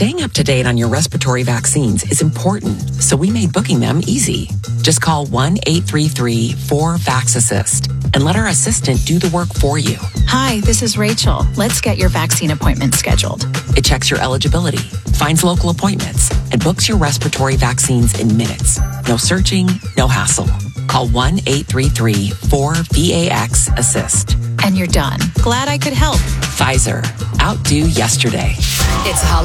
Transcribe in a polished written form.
Staying up to date on your respiratory vaccines is important, so we made booking them easy. Just call 1-833-4VAX-ASSIST and let our assistant do the work for you. Hi, this is Rachel. Let's get your vaccine appointment scheduled. It checks your eligibility, finds local appointments, and books your respiratory vaccines in minutes. No searching, no hassle. Call 1-833-4VAX-ASSIST. And you're done. Glad I could help. Pfizer. Outdo yesterday. It's